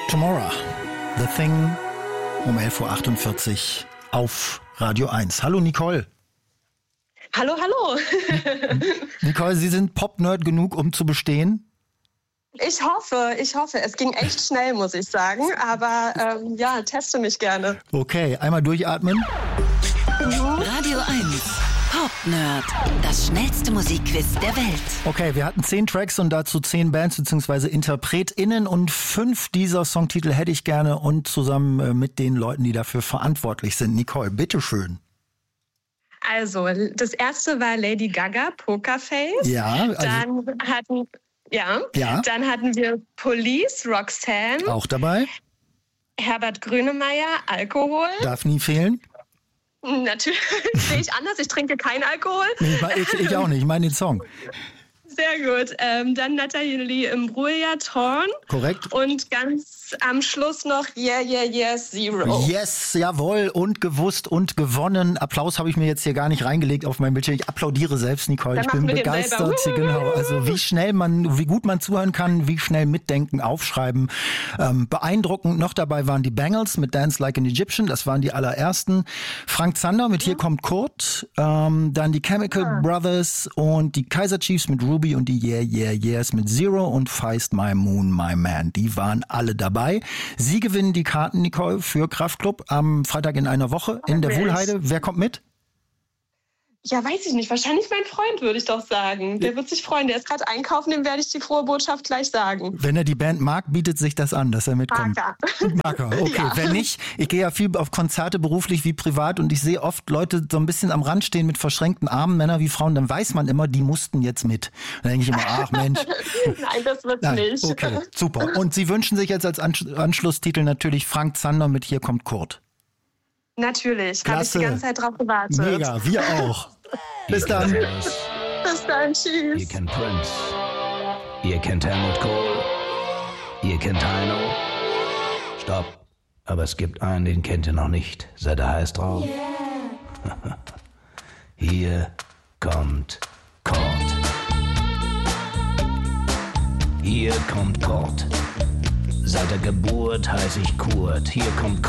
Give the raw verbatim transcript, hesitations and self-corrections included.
Tomorrow, The Thing, um elf Uhr achtundvierzig auf Radio eins. Hallo Nicole. Hallo, hallo. Nicole, Sie sind Pop-Nerd genug, um zu bestehen? Ich hoffe, ich hoffe. Es ging echt schnell, muss ich sagen. Aber ähm, ja, teste mich gerne. Okay, einmal durchatmen. Mhm. Radio eins. Pop-Nerd. Das schnellste Musikquiz der Welt. Okay, wir hatten zehn Tracks und dazu zehn Bands bzw. InterpretInnen und fünf dieser Songtitel hätte ich gerne und zusammen mit den Leuten, die dafür verantwortlich sind. Nicole, bitteschön. Also, das erste war Lady Gaga, Pokerface. Ja, also Dann hatten, ja, ja. Dann hatten wir Police, Roxanne. Auch dabei. Herbert Grönemeyer, Alkohol. Darf nie fehlen. Natürlich sehe ich anders, ich trinke keinen Alkohol. Nee, ich, ich auch nicht, ich meine den Song. Sehr gut. Ähm, dann Nathalie Imbruglia, Torn. Korrekt. Und ganz am Schluss noch Yeah, Yeah, Yes, Zero. Yes, jawohl. Und gewusst und gewonnen. Applaus habe ich mir jetzt hier gar nicht reingelegt auf mein Bildschirm. Ich applaudiere selbst, Nicole. Dann ich bin machen wir den begeistert. selber. Genau. Also wie schnell man, wie gut man zuhören kann, wie schnell mitdenken, aufschreiben. Ähm, beeindruckend. Noch dabei waren die Bangles mit Dance Like an Egyptian. Das waren die allerersten. Frank Zander mit Hier kommt Kurt. Ähm, dann die Chemical ah. Brothers und die Kaiser Chiefs mit Ruby und die Yeah, Yeah, Yes mit Zero und Feist My Moon, My Man. Die waren alle dabei. Sie gewinnen die Karten, Nicole, für Kraftklub am Freitag in einer Woche in der Wuhlheide. Wer kommt mit? Ja, weiß ich nicht. Wahrscheinlich mein Freund, würde ich doch sagen. Der wird sich freuen. Der ist gerade einkaufen, dem werde ich die frohe Botschaft gleich sagen. Wenn er die Band mag, bietet sich das an, dass er mitkommt. Marker. Marker, okay. Ja. Wenn nicht, ich gehe ja viel auf Konzerte, beruflich wie privat, und ich sehe oft Leute so ein bisschen am Rand stehen mit verschränkten Armen, Männer wie Frauen, dann weiß man immer, die mussten jetzt mit. Dann denke ich immer, ach Mensch. Nein, das wird's Nein. nicht. Okay, super. Und Sie wünschen sich jetzt als Ansch- Anschlusstitel natürlich Frank Zander mit Hier kommt Kurt. Natürlich, habe ich die ganze Zeit drauf gewartet. Mega, wir auch. Bis dann. Bis dann, tschüss. Ihr kennt Prince, ihr kennt Helmut Kohl, ihr kennt Heino. Stopp, aber es gibt einen, den kennt ihr noch nicht. Seid ihr heiß drauf? Yeah. Hier kommt Kurt. Hier kommt Kurt. Seit der Geburt heiß ich Kurt. Hier kommt Kurt.